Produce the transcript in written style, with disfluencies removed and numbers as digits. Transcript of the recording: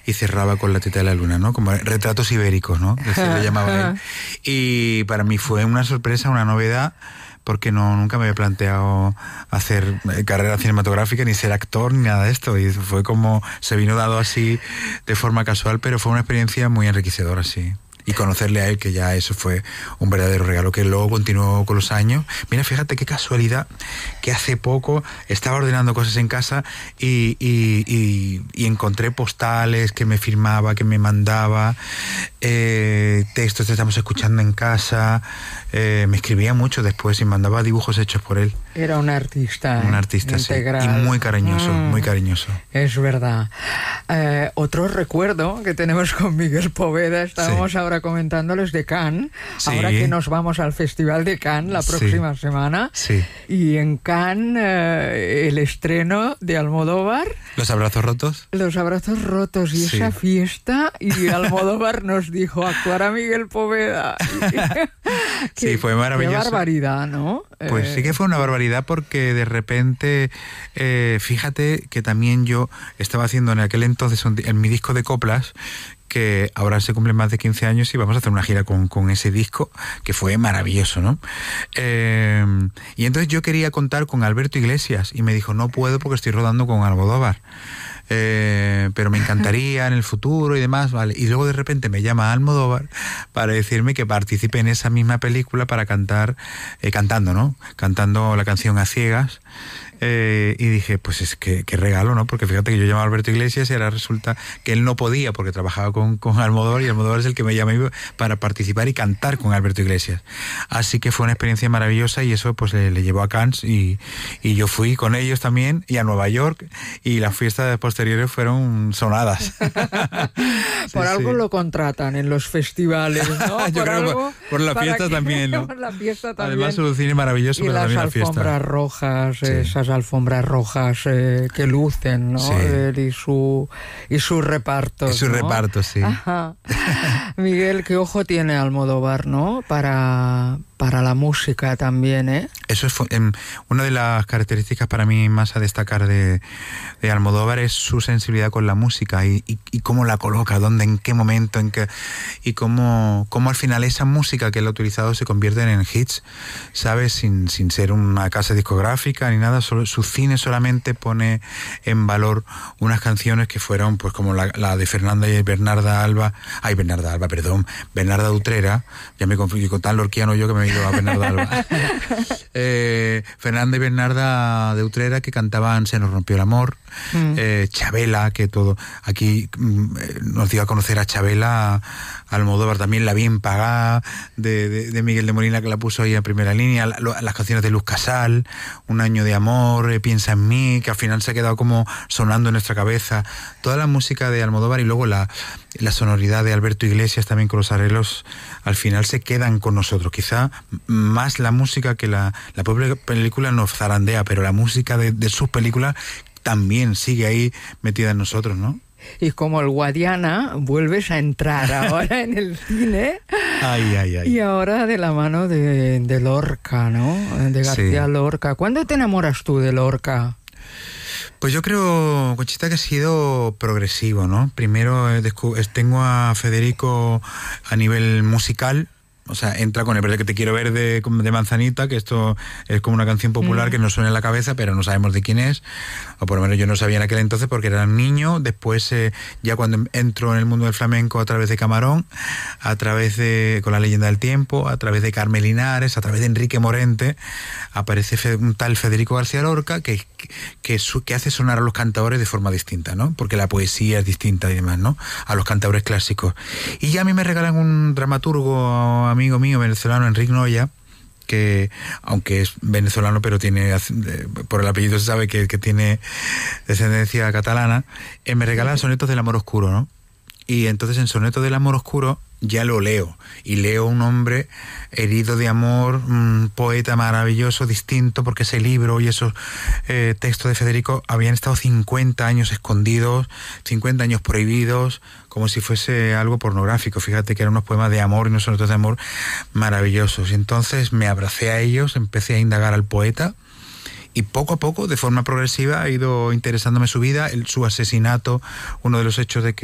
y cerraba con La teta de la luna, ¿no? Como retratos ibéricos, ¿no? Le llamaba él. Y para mí fue una sorpresa, una novedad, porque nunca me había planteado hacer carrera cinematográfica, ni ser actor, ni nada de esto. Y fue como, se vino dado así de forma casual, pero fue una experiencia muy enriquecedora, sí. Y conocerle a él, que ya eso fue un verdadero regalo, que luego continuó con los años. Mira, fíjate qué casualidad, que hace poco estaba ordenando cosas en casa y encontré postales que me firmaba, que me mandaba, textos que estamos escuchando en casa, me escribía mucho después y mandaba dibujos hechos por él. Era un artista. Un artista, integral. Sí, y muy cariñoso, muy cariñoso. Es verdad. Otro recuerdo que tenemos con Miguel Poveda, estábamos ahora comentándoles de Cannes, ahora que nos vamos al Festival de Cannes la próxima semana, y en Cannes el estreno de Almodóvar. Los abrazos rotos. Los abrazos rotos y esa fiesta, y Almodóvar nos dijo, actuará Miguel Poveda. Sí, fue maravilloso. Qué barbaridad, ¿no? Pues sí que fue una barbaridad, porque de repente, fíjate que también yo estaba haciendo en aquel entonces en mi disco de coplas, que ahora se cumplen más de 15 años y vamos a hacer una gira con ese disco, que fue maravilloso, ¿no? Y entonces yo quería contar con Alberto Iglesias y me dijo, no puedo porque estoy rodando con Almodóvar. Pero me encantaría en el futuro y demás, ¿vale? Y luego de repente me llama Almodóvar para decirme que participe en esa misma película para cantar, cantando, ¿no? Cantando la canción A Ciegas. Y dije, pues es que qué regalo, ¿no? Porque fíjate que yo llamaba a Alberto Iglesias y ahora resulta que él no podía porque trabajaba con Almodóvar, y Almodóvar es el que me llama para participar y cantar con Alberto Iglesias. Así que fue una experiencia maravillosa, y eso pues le llevó a Cannes, y yo fui con ellos también, y a Nueva York, y las fiestas posteriores fueron sonadas. Por algo lo contratan en los festivales, ¿no? Yo creo por la fiesta también, ¿no? Por la fiesta también. Además, su cine maravilloso, y pero también la fiesta. Y las alfombras rojas, esas alfombras rojas que lucen, ¿no? Y su reparto. Y su reparto, sí. Ajá. Miguel, qué ojo tiene Almodóvar, ¿no? Para la música también, ¿eh? Eso es una de las características para mí más a destacar de Almodóvar, es su sensibilidad con la música y cómo la coloca, dónde, en qué momento, y cómo al final esa música que él ha utilizado se convierte en hits, ¿sabes? Sin ser una casa discográfica ni nada, su cine solamente pone en valor unas canciones que fueron, pues como la de Bernarda Utrera, ya me confundí con tan lorquiano yo que me he ido a Bernarda Alba. Fernanda y Bernarda de Utrera, que cantaban Se nos rompió el amor, Chabela, que todo, aquí nos dio a conocer a Chabela, Almodóvar también, La bien pagada, de Miguel de Molina, que la puso ahí en primera línea, las canciones de Luz Casal, Un año de amor, Piensa en mí, que al final se ha quedado como sonando en nuestra cabeza, toda la música de Almodóvar, y luego la sonoridad de Alberto Iglesias también con los arreglos, al final se quedan con nosotros. Quizá más la música que la propia película nos zarandea, pero la música de sus películas también sigue ahí metida en nosotros, ¿no? Y como el Guadiana, vuelves a entrar ahora en el cine. Ay. Y ahora de la mano de Lorca, ¿no? De García Lorca. ¿Cuándo te enamoras tú de Lorca? Pues yo creo, Conchita, que ha sido progresivo, ¿no? Primero tengo a Federico a nivel musical. O sea, entra con el verde que te quiero ver de Manzanita, que esto es como una canción popular que nos suena en la cabeza, pero no sabemos de quién es, o por lo menos yo no sabía en aquel entonces porque era un niño. Después, ya cuando entro en el mundo del flamenco, a través de Camarón, a través de Con la leyenda del tiempo, a través de Carmen Linares, a través de Enrique Morente, aparece un tal Federico García Lorca que hace sonar a los cantadores de forma distinta, ¿no? Porque la poesía es distinta y demás, ¿no? A los cantadores clásicos. Y ya a mí me regalan un dramaturgo amigo mío venezolano, Enrique Noya, que aunque es venezolano pero tiene, por el apellido se sabe que tiene descendencia catalana, me regala Sonetos del amor oscuro, ¿no? Y entonces en Sonetos del amor oscuro ya lo leo, y leo un hombre herido de amor, un poeta maravilloso, distinto, porque ese libro y esos textos de Federico habían estado 50 años escondidos, 50 años prohibidos, como si fuese algo pornográfico. Fíjate que eran unos poemas de amor y unos sonetos de amor maravillosos. Y entonces me abracé a ellos, empecé a indagar al poeta, y poco a poco, de forma progresiva, ha ido interesándome su vida, su asesinato, uno de los hechos de que